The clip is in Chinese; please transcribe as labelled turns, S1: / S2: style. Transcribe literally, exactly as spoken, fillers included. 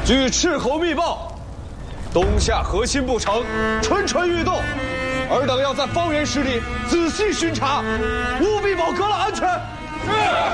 S1: 据斥候密报，东夏核心部城蠢蠢欲动，尔等要在方圆十里仔细巡查，务必保阁了安全。是。